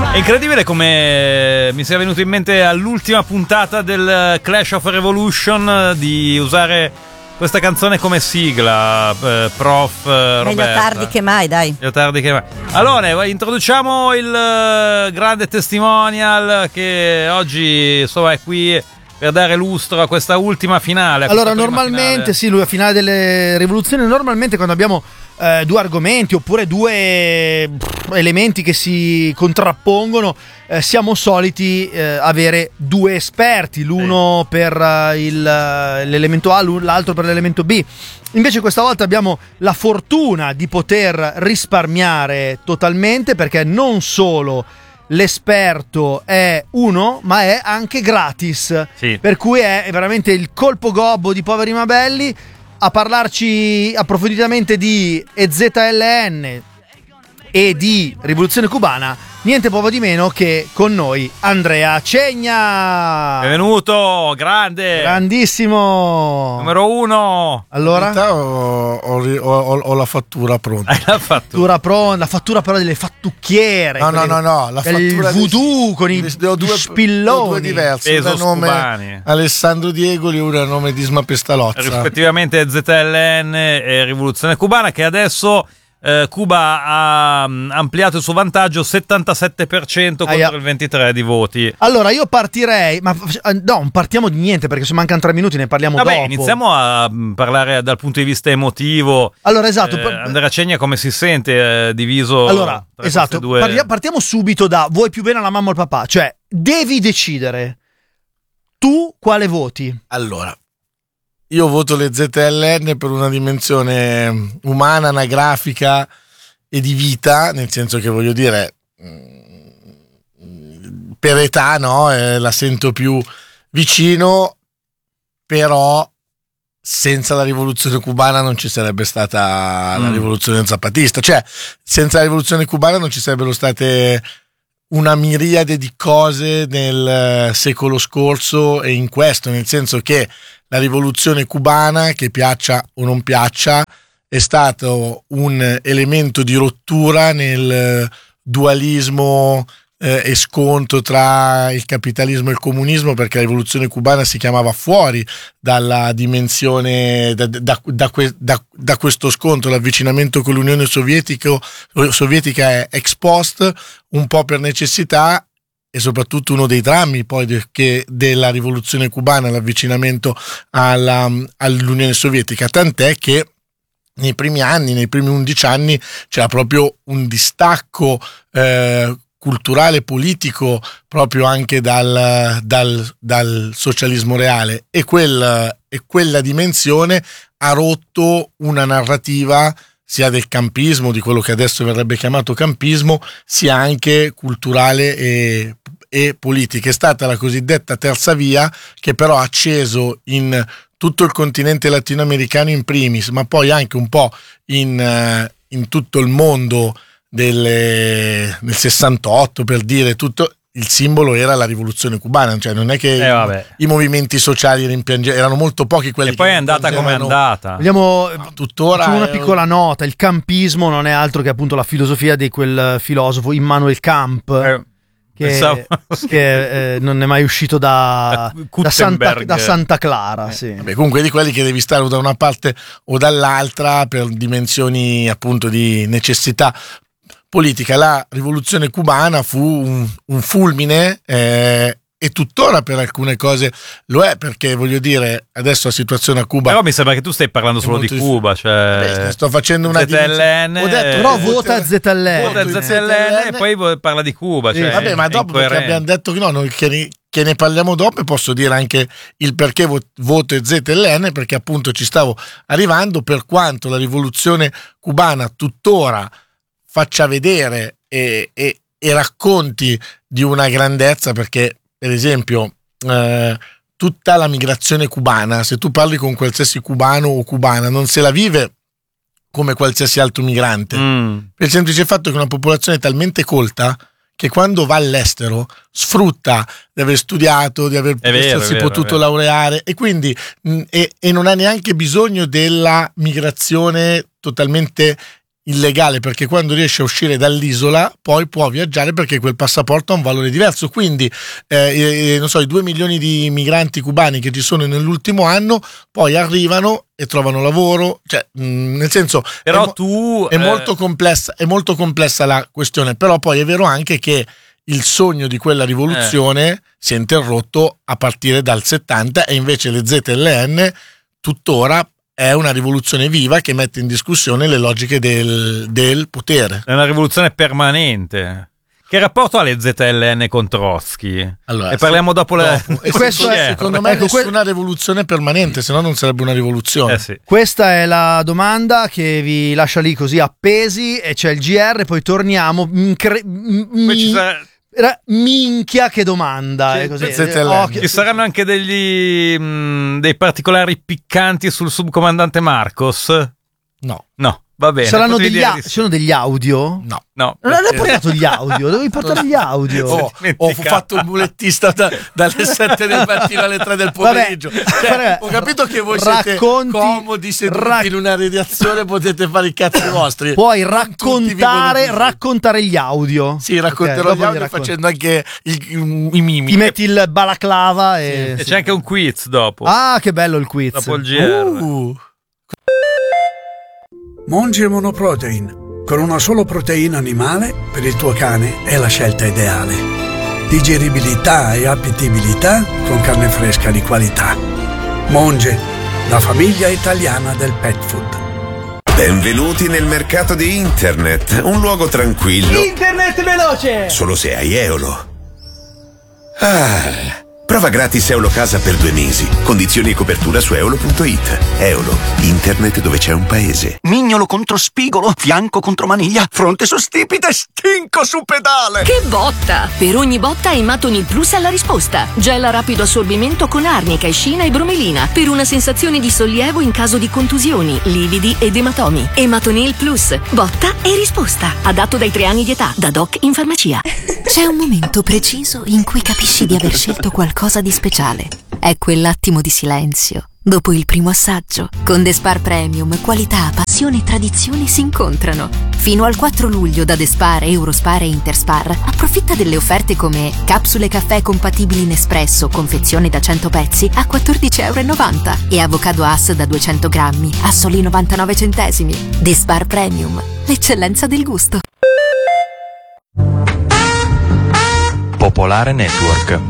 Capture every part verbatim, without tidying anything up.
È incredibile come mi sia venuto in mente all'ultima puntata del Clash of Revolution di usare questa canzone come sigla, eh, prof eh, Meglio Roberta. tardi che mai, dai. Meglio tardi che mai. Allora, introduciamo il uh, grande testimonial che oggi insomma, è qui per dare lustro a questa ultima finale. Allora, normalmente, finale. sì, la finale delle rivoluzioni, normalmente quando abbiamo eh, due argomenti oppure due pff, elementi che si contrappongono, eh, siamo soliti eh, avere due esperti, l'uno sì. per uh, il, l'elemento A, l'altro per l'elemento B. Invece questa volta abbiamo la fortuna di poter risparmiare totalmente, perché non solo l'esperto è uno, ma è anche gratis, sì. per cui è veramente il colpo gobbo di Poveri ma Belli a parlarci approfonditamente di E Z L N e di Rivoluzione Cubana, niente poco di meno che con noi Andrea Cegna. Benvenuto, grande, grandissimo, numero uno. Allora, ho, ho, ho, ho la fattura pronta. Hai la fattura pronta, la fattura però delle fattucchiere. No, no, no, no, la fattura del voodoo con i due, due spilloni, due diversi, uno nome cubani. Alessandro Diegoli, uno a nome di Isma Pestalozza. Rispettivamente Z L N e Rivoluzione Cubana, che adesso Eh, Cuba ha um, ampliato il suo vantaggio settantasette per cento contro Aia. il ventitré per cento di voti. Allora io partirei, ma no, non partiamo di niente perché se mancano tre minuti ne parliamo Vabbè, dopo. iniziamo a um, parlare dal punto di vista emotivo. Allora esatto, eh, per, Andrea Cegna come si sente eh, diviso allora tra esatto, queste due... parliamo, partiamo subito da vuoi più bene alla mamma o al papà, cioè devi decidere tu quale voti. Allora, io voto le Z L N per una dimensione umana, anagrafica e di vita, nel senso che voglio dire, per età no, eh, la sento più vicino, però senza la rivoluzione cubana non ci sarebbe stata la mm. rivoluzione zapatista, cioè senza la rivoluzione cubana non ci sarebbero state una miriade di cose nel secolo scorso e in questo, nel senso che la rivoluzione cubana, che piaccia o non piaccia, è stato un elemento di rottura nel dualismo eh, e scontro tra il capitalismo e il comunismo, perché la rivoluzione cubana si chiamava fuori dalla dimensione, da, da, da, da, da questo scontro. L'avvicinamento con l'Unione Sovietica, sovietica è ex post, un po' per necessità, e soprattutto uno dei drammi poi de, che della rivoluzione cubana, l'avvicinamento alla, all'Unione Sovietica, tant'è che nei primi anni, nei primi undici anni c'era proprio un distacco eh, culturale, politico, proprio anche dal, dal, dal socialismo reale, e, quel, e quella dimensione ha rotto una narrativa sia del campismo, di quello che adesso verrebbe chiamato campismo, sia anche culturale e, e politica. È stata la cosiddetta terza via, che però ha acceso in tutto il continente latinoamericano in primis, ma poi anche un po' in, in tutto il mondo delle, del sessantotto, per dire, tutto. Il simbolo era la rivoluzione cubana, cioè non è che eh, i, i movimenti sociali rimpiangevano, erano molto pochi quelli e poi che è andata come è andata. Vogliamo no, tuttora una è... piccola nota: il campismo non è altro che appunto la filosofia di quel filosofo Immanuel Kant, eh, che, pensavo... che eh, non è mai uscito da, da, Santa, da Santa Clara. eh. Sì. Vabbè, comunque di quelli che devi stare da una parte o dall'altra per dimensioni appunto di necessità politica. La rivoluzione cubana fu un, un fulmine eh, e tuttora per alcune cose lo è, perché voglio dire adesso la situazione a Cuba, però mi sembra che tu stai parlando solo di Cuba, cioè beh, sto facendo una Z L N, ho detto, però vota Z L N, vota Z L N e poi parla di Cuba, cioè, vabbè, ma dopo perché abbiamo detto che no, noi che ne, che ne parliamo dopo, e posso dire anche il perché voto Z L N, perché appunto ci stavo arrivando. Per quanto la rivoluzione cubana tuttora faccia vedere e, e, e racconti di una grandezza, perché per esempio eh, tutta la migrazione cubana, se tu parli con qualsiasi cubano o cubana, non se la vive come qualsiasi altro migrante, mm. per il semplice fatto che è una popolazione talmente colta che quando va all'estero sfrutta di aver studiato, di aver è vero, essersi è vero, potuto è vero. laureare, e quindi mh, e, e non ha neanche bisogno della migrazione totalmente illegale, perché quando riesce a uscire dall'isola poi può viaggiare perché quel passaporto ha un valore diverso. Quindi eh, eh, non so, i due milioni di migranti cubani che ci sono nell'ultimo anno poi arrivano e trovano lavoro, cioè mh, nel senso però è, mo- tu è eh... molto complessa, è molto complessa la questione, però poi è vero anche che il sogno di quella rivoluzione eh. si è interrotto a partire dal settanta e invece le Z L N tuttora è una rivoluzione viva che mette in discussione le logiche del, del potere. È una rivoluzione permanente. Che rapporto ha le Z L N con Trotsky? Allora, e parliamo dopo, dopo. Le... E questo è, secondo me, ecco, nessuna que... rivoluzione permanente, se no non sarebbe una rivoluzione. Eh sì. Questa è la domanda che vi lascia lì così appesi, e c'è il G R, poi torniamo. Incre... Poi ci sarà... Minchia che domanda, Ci, è così. Oh, ci saranno anche degli mh, dei particolari piccanti sul subcomandante Marcos? No. No, va bene. Saranno degli, a- sono degli audio? No. No. Non hai portato gli audio, dovevi portare gli audio. Oh, ho fatto il mulettista da, dalle sette del mattino alle tre del pomeriggio. Vabbè, cioè, ho capito che voi racconti, siete comodi seduti rac- in una redazione, potete fare i cazzi vostri. Puoi raccontare, raccontare gli audio. Sì, racconterò okay, gli audio facendo anche i, i, i mimi. Ti metti il balaclava e... Sì. E c'è anche un quiz dopo. Ah, che bello il quiz. Dopo il G R. Uh. Monge Monoprotein. Con una solo proteina animale, per il tuo cane è la scelta ideale. Digeribilità e appetibilità con carne fresca di qualità. Monge, la famiglia italiana del pet food. Benvenuti nel mercato di internet, un luogo tranquillo. Internet veloce! Solo se hai Eolo. Ah, prova gratis Eolo Casa per due mesi. Condizioni e copertura su eolo punto it. Eolo, internet dove c'è un paese. Mignolo contro spigolo, fianco contro maniglia, fronte su stipite, stinco su pedale. Che botta! Per ogni botta Ematonil Plus ha la risposta. Gel a rapido assorbimento con arnica, escina e bromelina per una sensazione di sollievo in caso di contusioni, lividi ed ematomi. Ematonil Plus, botta e risposta. Adatto dai tre anni di età, da doc in farmacia. C'è un momento preciso in cui capisci di aver scelto qualcosa di speciale. È quell'attimo di silenzio dopo il primo assaggio. Con Despar Premium, qualità, passione e tradizione si incontrano. Fino al quattro luglio da Despar, Eurospar e Interspar approfitta delle offerte come capsule caffè compatibili Nespresso, confezione da cento pezzi a quattordici e novanta euro e avocado Hass da duecento grammi a soli novantanove centesimi. Despar Premium, l'eccellenza del gusto. Popolare Network.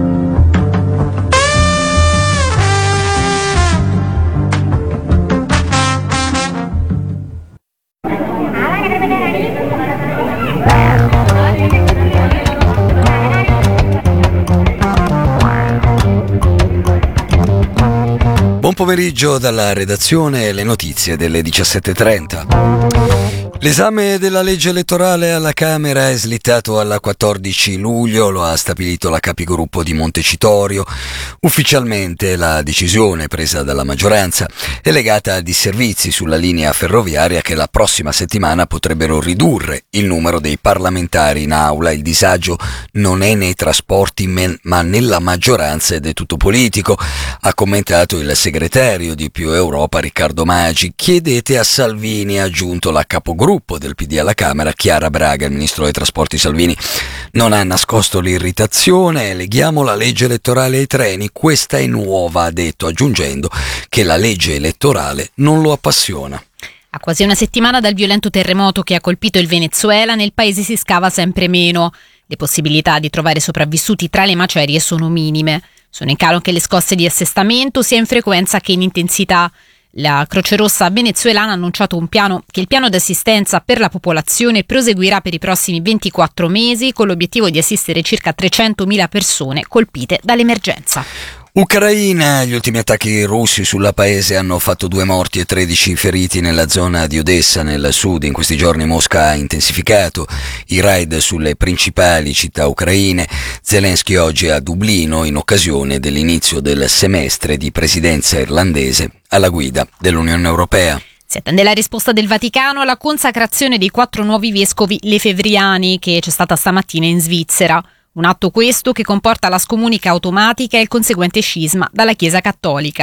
Buon pomeriggio dalla redazione e le notizie delle diciassette e trenta. L'esame della legge elettorale alla Camera è slittato alla quattordici luglio, lo ha stabilito la capogruppo di Montecitorio. Ufficialmente la decisione presa dalla maggioranza è legata a disservizi sulla linea ferroviaria che la prossima settimana potrebbero ridurre il numero dei parlamentari in aula. Il disagio non è nei trasporti ma nella maggioranza ed è tutto politico, ha commentato il segretario di Più Europa Riccardo Maggi. Chiedete a Salvini, ha aggiunto la capogruppo gruppo del P D alla Camera, Chiara Braga. Il ministro dei trasporti Salvini non ha nascosto l'irritazione. Leghiamo la legge elettorale ai treni, questa è nuova, ha detto, aggiungendo che la legge elettorale non lo appassiona. A quasi una settimana dal violento terremoto che ha colpito il Venezuela, nel paese si scava sempre meno. Le possibilità di trovare sopravvissuti tra le macerie sono minime. Sono in calo anche le scosse di assestamento, sia in frequenza che in intensità. La Croce Rossa venezuelana ha annunciato un piano che il piano d'assistenza per la popolazione proseguirà per i prossimi ventiquattro mesi con l'obiettivo di assistere circa trecentomila persone colpite dall'emergenza. Ucraina, gli ultimi attacchi russi sulla paese hanno fatto due morti e tredici feriti nella zona di Odessa, nel sud. In questi giorni Mosca ha intensificato i raid sulle principali città ucraine. Zelensky oggi a Dublino in occasione dell'inizio del semestre di presidenza irlandese alla guida dell'Unione Europea. Si attende la risposta del Vaticano alla consacrazione dei quattro nuovi vescovi lefebvriani che c'è stata stamattina in Svizzera. Un atto questo che comporta la scomunica automatica e il conseguente scisma dalla Chiesa Cattolica.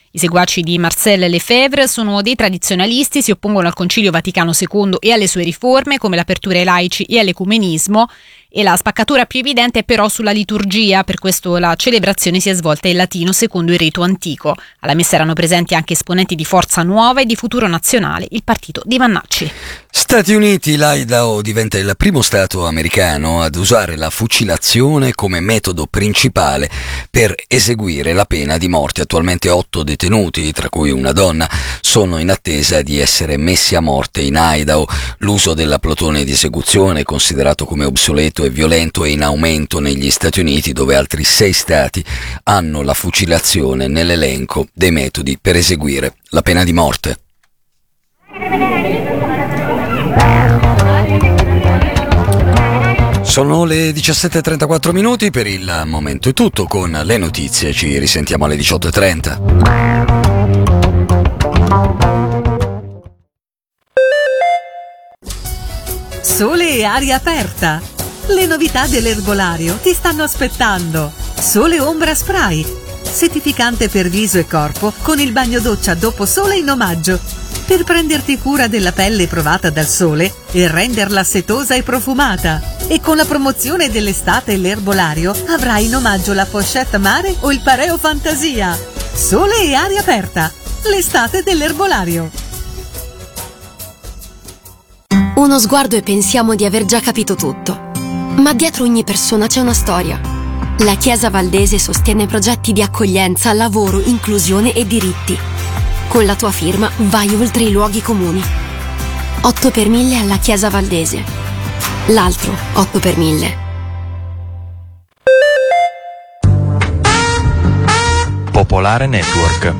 I seguaci di Marcel Lefebvre sono dei tradizionalisti, si oppongono al Concilio Vaticano secondo e alle sue riforme, come l'apertura ai laici e all'ecumenismo, e la spaccatura più evidente è però sulla liturgia, per questo la celebrazione si è svolta in latino secondo il rito antico. Alla messa erano presenti anche esponenti di Forza Nuova e di Futuro Nazionale, il partito di Vannacci. Stati Uniti, l'Idaho diventa il primo stato americano ad usare la fucilazione come metodo principale per eseguire la pena di morte. Attualmente otto detenuti, tra cui una donna, sono in attesa di essere messi a morte in Idaho. L'uso della plotone di esecuzione è considerato come obsoleto e violento e in aumento negli Stati Uniti, dove altri sei stati hanno la fucilazione nell'elenco dei metodi per eseguire la pena di morte. Sono le diciassette e trentaquattro minuti, per il momento è tutto con le notizie, ci risentiamo alle diciotto e trenta. Sole e aria aperta. Le novità dell'erbolario ti stanno aspettando. Sole Ombra Spray, settificante per viso e corpo con il bagno doccia dopo sole in omaggio, per prenderti cura della pelle provata dal sole e renderla setosa e profumata. E con la promozione dell'estate e l'erbolario avrai in omaggio la pochette mare o il pareo fantasia. Sole e aria aperta, l'estate dell'erbolario. Uno sguardo e pensiamo di aver già capito tutto. Ma dietro ogni persona c'è una storia. La Chiesa Valdese sostiene progetti di accoglienza, lavoro, inclusione e diritti. Con la tua firma vai oltre i luoghi comuni. otto per mille alla Chiesa Valdese. L'altro otto per mille. Popolare Network.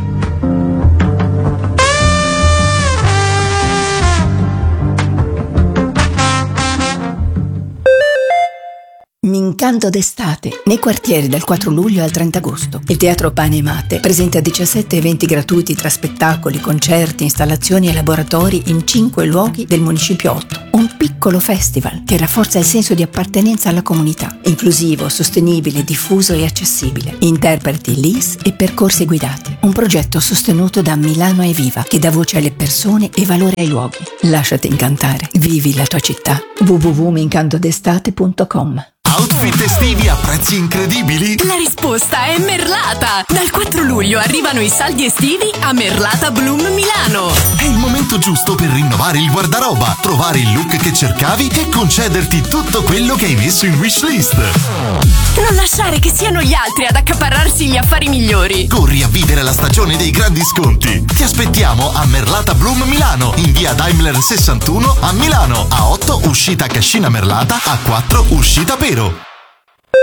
M'incanto d'estate, nei quartieri dal quattro luglio al trenta agosto. Il Teatro Pane e Mate presenta diciassette eventi gratuiti tra spettacoli, concerti, installazioni e laboratori in cinque luoghi del Municipio otto. Un piccolo festival che rafforza il senso di appartenenza alla comunità. Inclusivo, sostenibile, diffuso e accessibile. Interpreti L I S e percorsi guidati. Un progetto sostenuto da Milano è Viva, che dà voce alle persone e valore ai luoghi. Lasciati incantare. Vivi la tua città. w w w punto mincantodestate punto com. Outfit estivi a prezzi incredibili? La risposta è Merlata! Dal quattro luglio arrivano i saldi estivi a Merlata Bloom Milano. È il momento giusto per rinnovare il guardaroba, trovare il look che cercavi e concederti tutto quello che hai messo in wishlist. Non lasciare che siano gli altri ad accaparrarsi gli affari migliori. Corri a vivere la stagione dei grandi sconti. Ti aspettiamo a Merlata Bloom Milano, in via Daimler sessantuno a Milano, a otto uscita Cascina Merlata, a quattro uscita Pero.